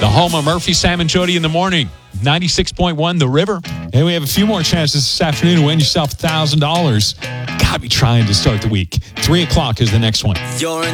The home of Murphy, Sam, and Jody in the morning. 96.1 The River. Hey, we have a few more chances this afternoon to win yourself $1,000. Gotta be trying to start the week. 3 o'clock is the next one. You're